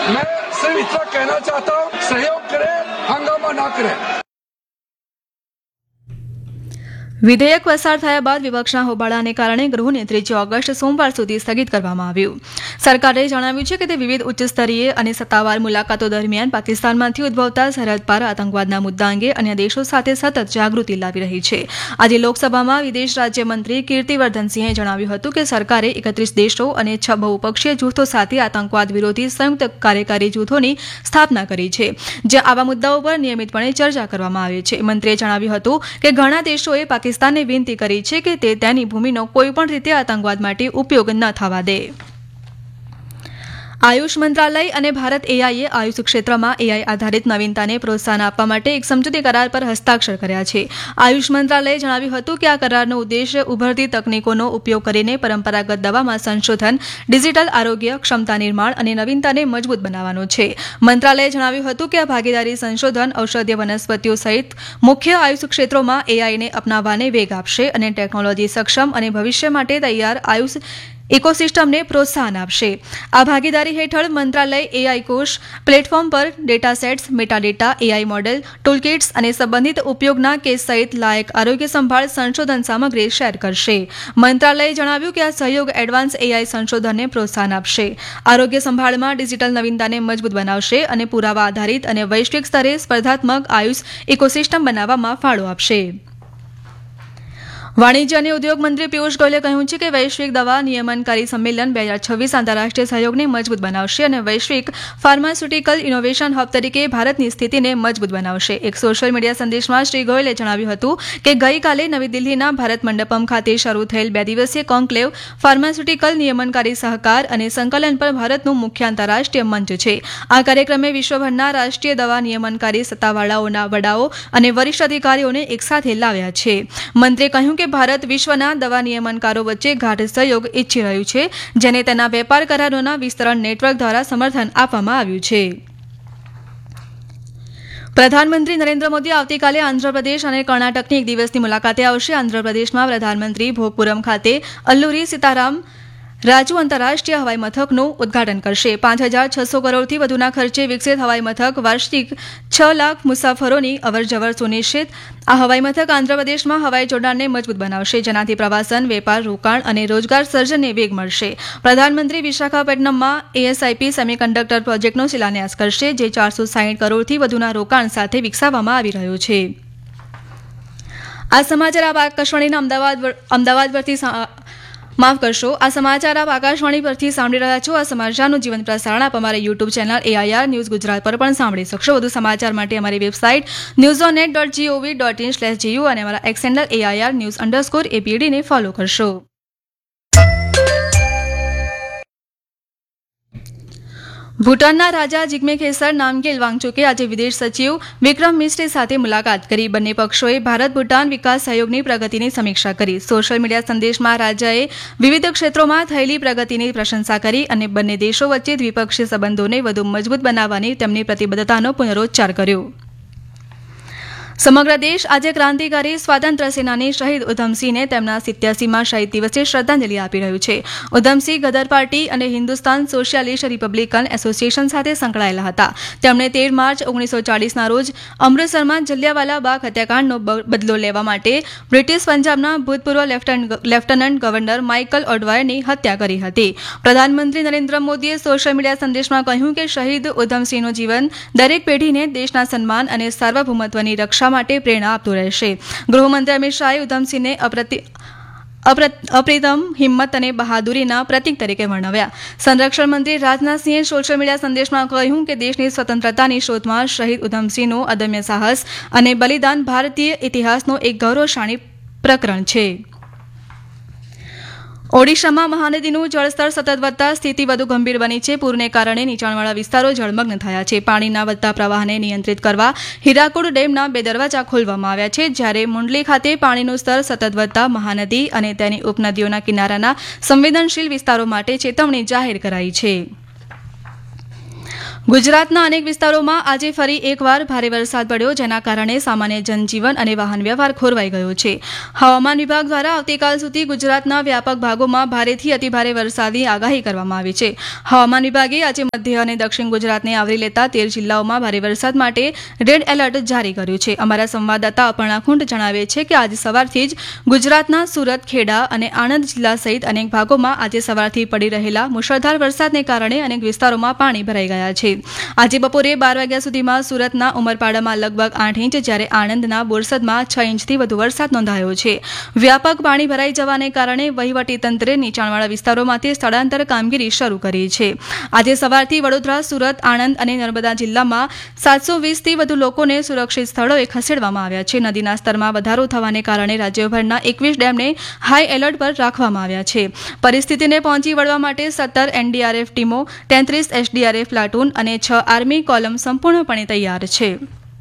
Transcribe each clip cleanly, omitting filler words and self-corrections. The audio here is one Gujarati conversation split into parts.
मैं सिर्फ इतना कहना चाहता हूँ, सहयोग करें, हंगामा ना करें। વિધેયક પસાર થયા બાદ વિપક્ષના હોબાળાને કારણે ગૃહને 3 ઓગસ્ટ સોમવાર સુધી સ્થગિત કરવામાં આવ્યું. સરકારે જણાવ્યું છે કે તે વિવિધ ઉચ્ચસ્તરીય અને સત્તાવાર મુલાકાતો દરમિયાન પાકિસ્તાનમાંથી ઉદ્ભવતા સરહદ પાર આતંકવાદના મુદ્દા અંગે અન્ય દેશો સાથે સતત જાગૃતિ લાવી રહી છે. આજે લોકસભામાં વિદેશ રાજ્યમંત્રી કીર્તિવર્ધનસિંહે જણાવ્યું હતું કે સરકારે 31 દેશો અને 6 બહુપક્ષીય જૂથો સાથે આતંકવાદ વિરોધી સંયુક્ત કાર્યકારી જૂથોની સ્થાપના કરી છે, જ્યાં આવા મુદ્દાઓ પર નિયમિતપણે ચર્ચા કરવામાં આવે છે. મંત્રીએ જણાવ્યું હતું કે ઘણા દેશોએ પાકિસ્તાનને વિનંતી કરી છે કે તે તેની ભૂમિનો કોઈપણ રીતે આતંકવાદ માટે ઉપયોગ ન થવા દે. આયુષ મંત્રાલય અને ભારત એઆઈએ આયુષ ક્ષેત્રમાં એઆઈ આધારિત નવીનતાને પ્રોત્સાહન આપવા માટે એક સમજૂતી કરાર પર હસ્તાક્ષર કર્યા છે. આયુષ મંત્રાલયે જણાવ્યું હતું કે આ કરારનો ઉદ્દેશ્ય ઉભરતી તકનીકોનો ઉપયોગ કરીને પરંપરાગત દવામાં સંશોધન, ડિજિટલ આરોગ્ય, ક્ષમતા નિર્માણ અને નવીનતાને મજબૂત બનાવવાનો છે. મંત્રાલયે જણાવ્યું હતું કે આ ભાગીદારી સંશોધન, ઔષધીય વનસ્પતિઓ સહિત મુખ્ય આયુષ ક્ષેત્રોમાં એઆઈને અપનાવવાને વેગ આપશે અને ટેકનોલોજી સક્ષમ અને ભવિષ્ય માટે તૈયાર આયુષ ઇકોસિસ્ટમને પ્રોત્સાહન આપશે. આ ભાગીદારી હેઠળ મંત્રાલય એઆઈ કોષ પ્લેટફોર્મ પર ડેટાસેટ્સ, મેટાડેટા, એઆઈ મોડેલ, ટૂલકિટ્સ અને સંબંધિત ઉપયોગના કેસ સહિત લાયક આરોગ્ય સંભાળ સંશોધન સામગ્રી શેર કરશે. મંત્રાલયે જણાવ્યું કે આ સહયોગ એડવાન્સ એઆઈ સંશોધનને પ્રોત્સાહન આપશે, આરોગ્ય સંભાળમાં ડિજિટલ નવીનતાને મજબૂત બનાવશે અને પુરાવા આધારિત અને વૈશ્વિક સ્તરે સ્પર્ધાત્મક આયુષ ઇકોસિસ્ટમ બનાવવામાં ફાળો આપશે. વાણિજ્ય અને ઉદ્યોગ મંત્રી પિયુષ ગોયલે કહ્યું છે કે વૈશ્વિક દવા નિયમનકારી સંમેલન 2026 આંતરરાષ્ટ્રીય સહયોગને મજબૂત બનાવશે અને વૈશ્વિક ફાર્માસ્યુટિકલ ઇનોવેશન હબ તરીકે ભારતની સ્થિતિને મજબૂત બનાવશે. એક સોશિયલ મીડિયા સંદેશમાં શ્રી ગોયલે જણાવ્યું હતું કે ગઈકાલે નવી દિલ્હીના ભારત મંડપમ ખાતે શરૂ થયેલ 2 દિવસીય કોન્ક્લેવ ફાર્માસ્યુટિકલ નિયમનકારી સહકાર અને સંકલન પર ભારતનું મુખ્ય આંતરરાષ્ટ્રીય મંચ છે. આ કાર્યક્રમે વિશ્વભરના રાષ્ટ્રીય દવા નિયમનકારી સત્તાવાળાઓના વડાઓ અને વરિષ્ઠ અધિકારીઓને એકસાથે લાવ્યા છે. મંત્રીએ કહ્યું કે ભારત વિશ્વના દવા નિયમનકારો વચ્ચે ગાઢ સહયોગ ઇચ્છી રહ્યું છે, જેને તેના વેપાર કરારોના વિસ્તરણ નેટવર્ક દ્વારા સમર્થન આપવામાં આવ્યું છે. પ્રધાનમંત્રી નરેન્દ્ર મોદી આવતીકાલે આંધ્રપ્રદેશ અને કર્ણાટકની 1 દિવસની મુલાકાતે આવશે. આંધ્રપ્રદેશમાં પ્રધાનમંત્રી ભોગપુરમ ખાતે અલ્લુરી સીતારામ રાજુ આંતરરાષ્ટ્રીય હવાઈ મથકનું ઉદઘાટન કરશે. 5,600 કરોડથી વધુના ખર્ચે વિકસિત હવાઈ મથક વાર્ષિક 6 લાખ મુસાફરોની અવરજવર સુનિશ્ચિત. આ હવાઈ મથક આંધ્રપ્રદેશમાં હવાઈ જોડાણને મજબૂત બનાવશે, જેનાથી પ્રવાસન, વેપાર, રોકાણ અને રોજગાર સર્જનને વેગ મળશે. પ્રધાનમંત્રી વિશાખાપટ્ટનમમાં એએસઆઈપી સેમિકન્ડક્ટર પ્રોજેક્ટનો શિલાન્યાસ કરશે, જે 460 કરોડથી વધુના રોકાણ સાથે વિકસાવવામાં આવી રહ્યો છે. આ સમાચાર આપ આકાશવાણીના અમદાવાદ પરથી આ સમાચાર આપ આકાશવાણી પરથી સાંભળી રહ્યા છો. આ સમાચારનું જીવંત પ્રસારણ આપ અમારા YouTube channel AIR news Gujarat પર પણ સાંભળી શકશો. વધુ સમાચાર માટે અમારી વેબસાઇટ newsonet.gov.in/gu અને અમારા એક્સ હેન્ડલ AIR_news_APD ને ફોલો કરશો. ભૂટાનના રાજા જિગ્મે ખેસર નામગેલ વાંગચુકે આજે વિદેશ સચિવ વિક્રમ મિસ્રી સાથે મુલાકાત કરી. બંને પક્ષોએ ભારત ભૂટાન વિકાસ સહયોગની પ્રગતિની સમીક્ષા કરી. સોશિયલ મીડિયા સંદેશમાં રાજાએ વિવિધ ક્ષેત્રોમાં થયેલી પ્રગતિની પ્રશંસા કરી અને બંને દેશો વચ્ચે દ્વિપક્ષીય સંબંધોને વધુ મજબૂત બનાવવાની તેમની પ્રતિબદ્ધતાનો પુનરોચ્ચાર કર્યો. સમગ્ર દેશ આજે ક્રાંતિકારી સ્વાતંત્ર્ય સેનાની શહીદ ઉધમસિંહને તેમના 87માં શહીદ દિવસે શ્રદ્ધાંજલિ આપી રહ્યું છે. ઉધમસિંહ ગદર પાર્ટી અને હિન્દુસ્તાન સોશિયાલિસ્ટ રિપબ્લિકન એસોસિએશન સાથે સંકળાયેલા હતા. તેમણે 13 માર્ચ 1940ના રોજ અમૃતસરમાં જલિયાવાલા બાગ હત્યાકાંડનો બદલો લેવા માટે બ્રિટિશ પંજાબના ભૂતપૂર્વ લેફ્ટનન્ટ ગવર્નર માઇકલ ઓડવાયરની હત્યા કરી હતી. પ્રધાનમંત્રી નરેન્દ્ર મોદીએ સોશિયલ મીડિયા સંદેશમાં કહ્યું કે શહીદ ઉધમસિંહનું જીવન દરેક પેઢીને દેશના સન્માન અને સાર્વભૌમત્વની રક્ષા માટે પ્રેરણા આપતું રહેશે. ગૃહમંત્રી અમિત શાહે ઉધમસિંહને અપ્રતિમ હિંમત અને બહાદુરીના પ્રતીક તરીકે વર્ણવ્યા. સંરક્ષણ મંત્રી રાજનાથસિંહે સોશિયલ મીડિયા સંદેશમાં કહ્યું કે દેશની સ્વતંત્રતાની શોધમાં શહીદ ઉધમસિંહનું અદમ્ય સાહસ અને બલિદાન ભારતીય ઇતિહાસનો એક ગૌરવશાળી પ્રકરણ છે. ઓડિશામાં મહાનદીનું જળસ્તર સતત વધતા સ્થિતિ વધુ ગંભીર બની છે. પૂરને કારણે નીચાણવાળા વિસ્તારો જળમગ્ન થયા છે. પાણીના વધતા પ્રવાહને નિયંત્રિત કરવા હીરાકુડ ડેમના 2 દરવાજા ખોલવામાં આવ્યા છે, જ્યારે મુંડલી ખાતે પાણીનું સ્તર સતત વધતા મહાનદી અને તેની ઉપનદીઓના કિનારાના સંવેદનશીલ વિસ્તારો માટે ચેતવણી જાહેર કરાઈ છે. ગુજરાતના અનેક વિસ્તારોમાં આજે ફરી એકવાર ભારે વરસાદ પડ્યો, જેના કારણે સામાન્ય જનજીવન અને વાહન વ્યવહાર ખોરવાઈ ગયો છે. હવામાન વિભાગ દ્વારા આવતીકાલ સુધી ગુજરાતના વ્યાપક ભાગોમાં ભારેથી અતિભારે વરસાદની આગાહી કરવામાં આવી છે. હવામાન વિભાગે આજે મધ્ય અને દક્ષિણ ગુજરાતને આવરી લેતા 13 જિલ્લાઓમાં ભારે વરસાદ માટે રેડ એલર્ટ જારી કર્યું છે. અમારા સંવાદદાતા અપર્ણા ખુંટ જણાવે છે કે આજે સવારથી જ ગુજરાતના સુરત, ખેડા અને આણંદ જિલ્લા સહિત અનેક ભાગોમાં આજે સવારથી પડી રહેલા મુશળધાર વરસાદને કારણે અનેક વિસ્તારોમાં પાણી ભરાઈ ગયા છે. આજે બપોરે 12 વાગ્યા સુધીમાં સુરતના ઉમરપાડામાં લગભગ 8 ઇંચ, જ્યારે આણંદના બોરસદમાં 6 ઇંચથી વધુ વરસાદ નોંધાયો છે. વ્યાપક પાણી ભરાઈ જવાને કારણે વહીવટીતંત્રે નીચાણવાળા વિસ્તારોમાંથી સ્થળાંતર કામગીરી શરૂ કરી છે. આજે સવારથી વડોદરા, સુરત, આણંદ અને નર્મદા જિલ્લામાં 720થી વધુ લોકોને સુરક્ષિત સ્થળોએ ખસેડવામાં આવ્યા છે. નદીના સ્તરમાં વધારો થવાને કારણે રાજ્યભરના 21 ડેમને હાઈ એલર્ટ પર રાખવામાં આવ્યા છે. પરિસ્થિતિને પહોંચી વળવા માટે 17 એનડીઆરએફ ટીમો, 33 એસડીઆરએફ પ્લાટૂન અને 6 આર્મી કોલમ સંપૂર્ણપણે તૈયાર છે.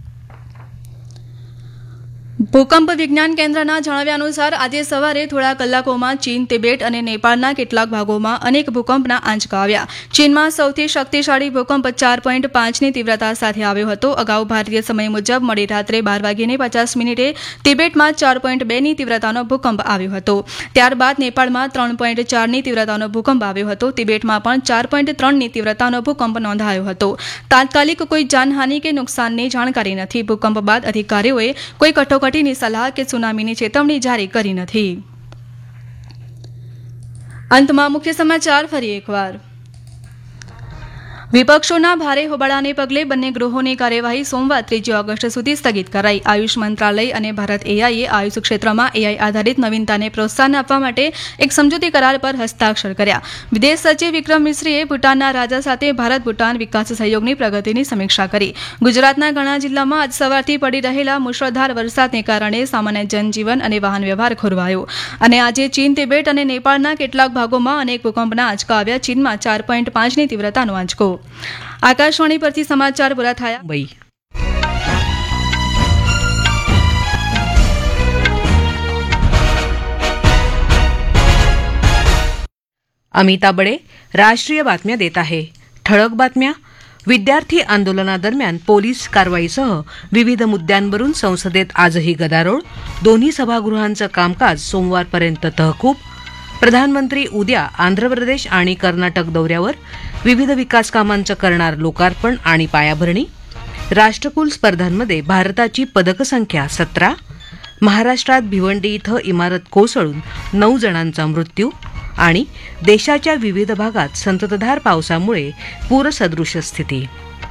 ભૂકંપ વિજ્ઞાન કેન્દ્રના જણાવ્યા અનુસાર આજે સવારે થોડા કલાકોમાં ચીન, તિબેટ અને નેપાળના કેટલાક ભાગોમાં અનેક ભૂકંપના આંચકા આવ્યા. ચીનમાં સૌથી શક્તિશાળી ભૂકંપ 4.5ની તીવ્રતા સાથે આવ્યો હતો. અગાઉ ભારતીય સમય મુજબ મોડી રાત્રે 12:50 તિબેટમાં 4.2ની તીવ્રતાનો ભૂકંપ આવ્યો હતો. ત્યારબાદ નેપાળમાં 3.4ની તીવ્રતાનો ભૂકંપ આવ્યો હતો. તિબેટમાં પણ 4.3ની તીવ્રતાનો ભૂકંપ નોંધાયો હતો. તાત્કાલિક કોઈ જાનહાનિ કે નુકસાનની જાણકારી નથી. ભૂકંપ બાદ અધિકારીઓએ કોઈ કટોકટીની સલાહ કે સુનામીની ચેતવણી જારી કરી નથી. અંતમાં મુખ્ય સમાચાર ફરી એકવાર. વિપક્ષોના ભારે હોબાળાને પગલે બંને ગૃહોની કાર્યવાહી સોમવાર 3 ઓગસ્ટ સુધી સ્થગિત કરાઈ. આયુષ મંત્રાલય અને ભારત એઆઈએ આયુષ ક્ષેત્રમાં એઆઈ આધારિત નવીનતાને પ્રોત્સાહન આપવા માટે એક સમજૂતી કરાર પર હસ્તાક્ષર કર્યા. વિદેશ સચિવ વિક્રમ મિશ્રીએ ભૂટાનના રાજા સાથે ભારત ભૂટાન વિકાસ સહયોગની પ્રગતિની સમીક્ષા કરી. ગુજરાતના ઘણા જિલ્લામાં આજ સવારથી પડી રહેલા મુશળધાર વરસાદને કારણે સામાન્ય જનજીવન અને વાહન વ્યવહાર ખોરવાયો. અને આજે ચીન, તિબેટ અને નેપાળના કેટલાક ભાગોમાં અનેક ભૂકંપના આંચકા આવ્યા. ચીનમાં 4.5ની તીવ્રતાનો આંચકો. આકાશવાણી પરથી સમાચાર પૂરા થયા. अमिता बडे राष्ट्रीय बातम्या देत आहे. ठळक बातम्या. विद्यार्थी आंदोलनादरम्यान पोलीस कारवाईसह विविध मुद्द्यांवरून संसदेत आजही गदारोळ. दोन्ही सभागृहांचं कामकाज सोमवारपर्यंत तहकूब. प्रधानमंत्री उद्या आंध्र प्रदेश आणि कर्नाटक दौऱ्यावर. विविध विकास कामांचं करणार लोकार्पण आणि पायाभरणी. राष्ट्रकुल स्पर्धांमध्ये भारताची पदकसंख्या 17. महाराष्ट्रात भिवंडी इथं इमारत कोसळून 9 जणांचा मृत्यू. आणि देशाच्या विविध भागात संततधार पावसामुळे पूरसदृश स्थिती.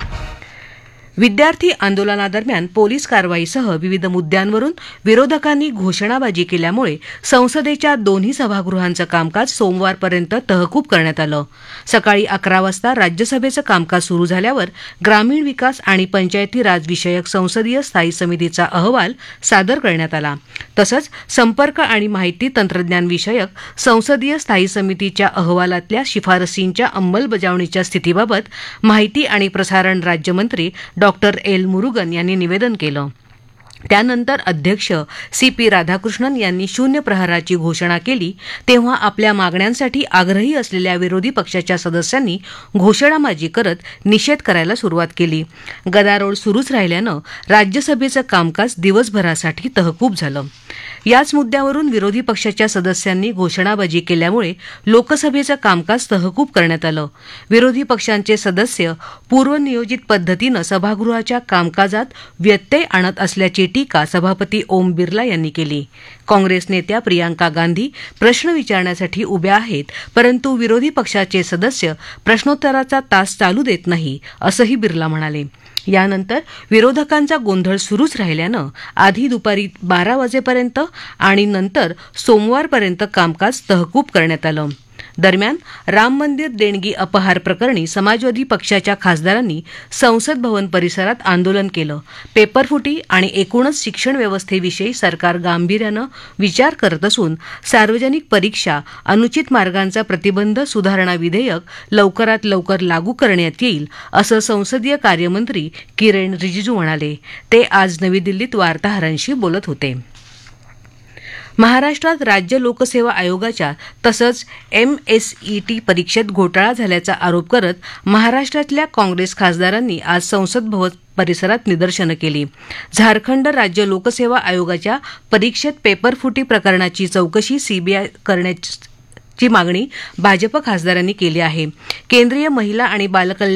विद्यार्थी आंदोलनादरम्यान पोलीस कारवाईसह विविध मुद्द्यांवरून विरोधकांनी घोषणाबाजी केल्यामुळे संसदेच्या दोन्ही सभागृहांचं कामकाज सोमवारपर्यंत तहकूब करण्यात आलं. सकाळी 11 वाजता राज्यसभेचं कामकाज सुरू झाल्यावर ग्रामीण विकास आणि पंचायती राज विषयक संसदीय स्थायी समितीचा अहवाल सादर करण्यात आला. तसंच संपर्क आणि माहिती तंत्रज्ञान विषयक संसदीय स्थायी समितीच्या अहवालातल्या शिफारसींच्या अंमलबजावणीच्या स्थितीबाबत माहिती आणि प्रसारण राज्यमंत्री डॉक्टर एल मुरुगन यांनी निवेदन केलं. त्यानंतर अध्यक्ष सी.पी. राधाकृष्णन यांनी शून्य प्रहराची घोषणा केली. तेव्हा आपल्या मागण्यांसाठी आग्रही असलेल्या विरोधी पक्षाच्या सदस्यांनी घोषणाबाजी करत निषेध करायला सुरुवात केली. गदारोळ सुरूच राहिल्यानं राज्यसभेचं कामकाज दिवसभरासाठी तहकूब झालं. याच मुद्द्यावरून विरोधी पक्षाच्या सदस्यांनी घोषणाबाजी केल्यामुळे लोकसभेचं कामकाज तहकूब करण्यात आलं. विरोधी पक्षांचे सदस्य पूर्वनियोजित पद्धतीनं सभागृहाच्या कामकाजात व्यत्यय आणत असल्याची टीका सभापती ओम बिर्ला यांनी केली. काँग्रेस नेत्या प्रियांका गांधी प्रश्न विचारण्यासाठी उभ्या आहेत, परंतु विरोधी पक्षाचे सदस्य प्रश्नोत्तराचा तास चालू देत नाही, असंही बिर्ला म्हणाले. यानंतर विरोधकांचा गोंधळ सुरूच राहिल्यानं आधी दुपारी 12 वाजेपर्यंत आणि नंतर सोमवारपर्यंत कामकाज तहकूब करण्यात आलं. दरम्यान राम मंदिर देणगी अपहार प्रकरणी समाजवादी पक्षाच्या खासदारांनी संसद भवन परिसरात आंदोलन केलं. पेपरफुटी आणि एकूणच शिक्षण व्यवस्थेविषयी सरकार गांभीर्यानं विचार करत असून सार्वजनिक परीक्षा, अनुचित मार्गांचा प्रतिबंध सुधारणा विधेयक लवकरात लवकर लागू करण्यात येईल, असं संसदीय कार्यमंत्री किरेन रिजिजू म्हणाले. ते आज नवी दिल्लीत वार्ताहरांशी बोलत होते. महाराष्ट्रात राज्य लोकसेवा आयोगाच्या तसंच MSET परीक्षेत घोटाळा झाल्याचा आरोप करत महाराष्ट्रातल्या काँग्रेस खासदारांनी आज संसद भवन परिसरात निदर्शनं केली. झारखंड राज्य लोकसेवा आयोगाच्या परीक्षेत पेपरफुटी प्रकरणाची चौकशी CBI करण्याची मागणी भाजप खासदारांनी केली आहे. केंद्रीय महिला आणि बालकल्याण